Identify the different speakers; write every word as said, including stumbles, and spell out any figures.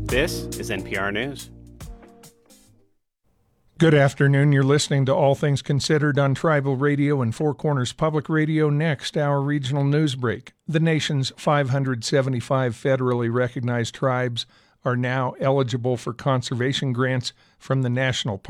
Speaker 1: This is N P R News.
Speaker 2: Good afternoon. You're listening to All Things Considered on Tribal Radio and Four Corners Public Radio. Next, our regional news break. The nation's five hundred seventy-five federally recognized tribes are now eligible for conservation grants from the National Park